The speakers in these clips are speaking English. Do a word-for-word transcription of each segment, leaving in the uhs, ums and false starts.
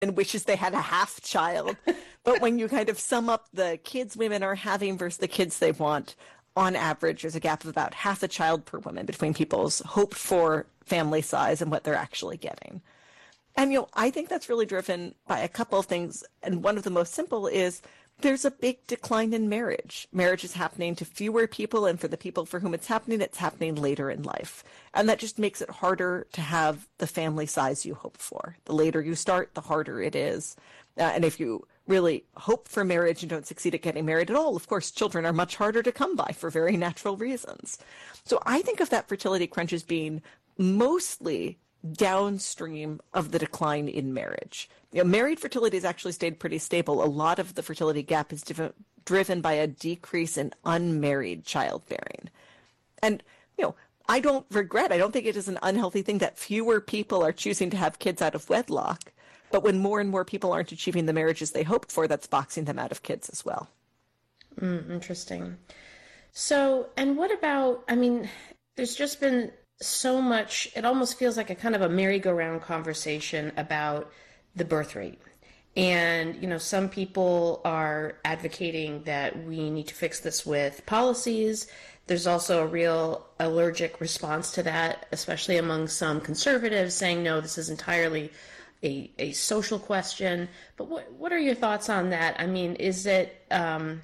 and wishes they had a half child. But when you kind of sum up the kids women are having versus the kids they want, on average, there's a gap of about half a child per woman between people's hoped for family size and what they're actually getting. And, you know, I think that's really driven by a couple of things. And one of the most simple is there's a big decline in marriage. Marriage is happening to fewer people, and for the people for whom it's happening, it's happening later in life. And that just makes it harder to have the family size you hope for. The later you start, the harder it is. Uh, and if you really hope for marriage and don't succeed at getting married at all, of course, children are much harder to come by for very natural reasons. So I think of that fertility crunch as being mostly downstream of the decline in marriage. You know, married fertility has actually stayed pretty stable. A lot of the fertility gap is div- driven by a decrease in unmarried childbearing. And, you know, I don't regret, I don't think it is an unhealthy thing that fewer people are choosing to have kids out of wedlock. But when more and more people aren't achieving the marriages they hoped for, that's boxing them out of kids as well. Mm, interesting. So, and what about, I mean, there's just been so much, it almost feels like a kind of a merry-go-round conversation about the birth rate. And, you know, some people are advocating that we need to fix this with policies. There's also a real allergic response to that, especially among some conservatives saying, no, this is entirely a, a social question. But what, what are your thoughts on that? I mean, is it, um,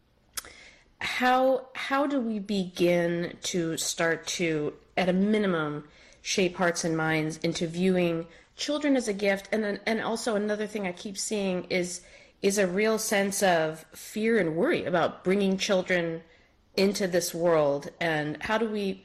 how, how do we begin to start to, at a minimum, shape hearts and minds into viewing children as a gift? And then, and also another thing I keep seeing is is a real sense of fear and worry about bringing children into this world. And how do we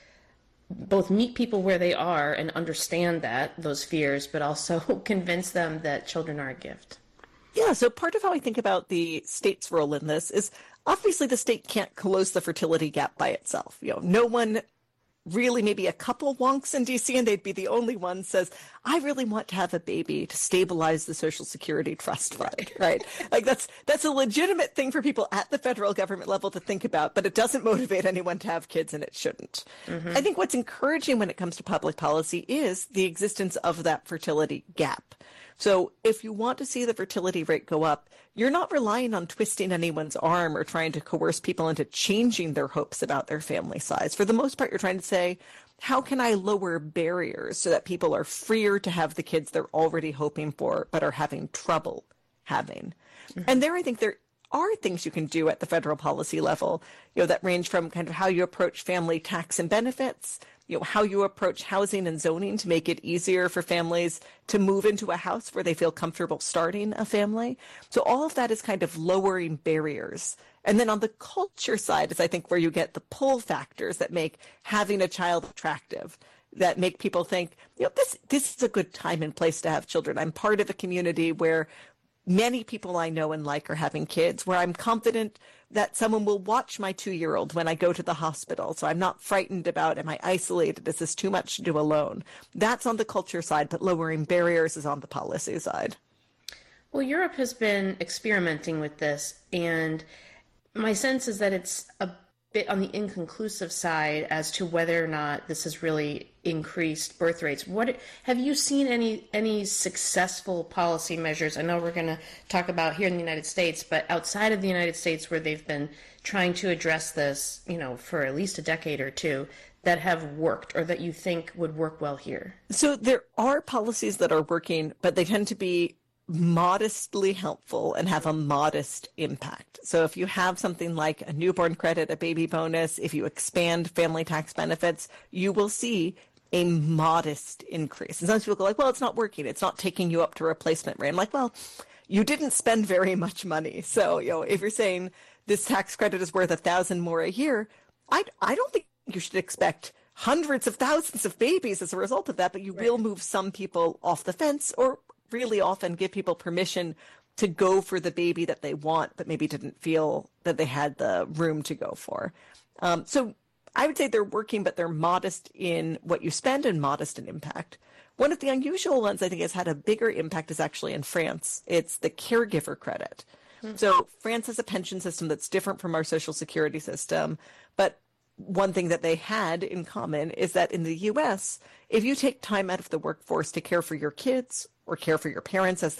both meet people where they are and understand that, those fears, but also convince them that children are a gift? Yeah, so part of how I think about the state's role in this is obviously the state can't close the fertility gap by itself. You know, no one really, maybe a couple wonks in D C, and they'd be the only one, says, I really want to have a baby to stabilize the Social Security Trust Fund, right? Like that's that's a legitimate thing for people at the federal government level to think about, but it doesn't motivate anyone to have kids, and it shouldn't. Mm-hmm. I think what's encouraging when it comes to public policy is the existence of that fertility gap. So if you want to see the fertility rate go up, you're not relying on twisting anyone's arm or trying to coerce people into changing their hopes about their family size. For the most part, you're trying to say, how can I lower barriers so that people are freer to have the kids they're already hoping for but are having trouble having? Mm-hmm. And there, I think there are things you can do at the federal policy level, you know, that range from kind of how you approach family tax and benefits, you know, how you approach housing and zoning to make it easier for families to move into a house where they feel comfortable starting a family. So all of that is kind of lowering barriers. And then on the culture side is, I think, where you get the pull factors that make having a child attractive, that make people think, you know, this, this is a good time and place to have children. I'm part of a community where many people I know and like are having kids, where I'm confident that someone will watch my two-year-old when I go to the hospital. So I'm not frightened about, am I isolated? Is this too much to do alone? That's on the culture side, but lowering barriers is on the policy side. Well, Europe has been experimenting with this, and my sense is that it's a bit on the inconclusive side as to whether or not this has really increased birth rates. What have you seen any any successful policy measures? I know we're going to talk about here in the United States, but outside of the United States, where they've been trying to address this, you know, for at least a decade or two, that have worked or that you think would work well here? So there are policies that are working, but they tend to be modestly helpful and have a modest impact. So if you have something like a newborn credit, a baby bonus, if you expand family tax benefits, you will see a modest increase. And some people go like, well, it's not working. It's not taking you up to replacement rate. I'm like, well, you didn't spend very much money. So, you know, if you're saying this tax credit is worth a thousand more a year, I, I don't think you should expect hundreds of thousands of babies as a result of that, but you right. will move some people off the fence, or really often give people permission to go for the baby that they want, but maybe didn't feel that they had the room to go for. Um, so I would say they're working, but they're modest in what you spend and modest in impact. One of the unusual ones I think has had a bigger impact is actually in France. It's the caregiver credit. Mm-hmm. So France has a pension system that's different from our Social Security system, but one thing that they had in common is that in the U S, if you take time out of the workforce to care for your kids or care for your parents as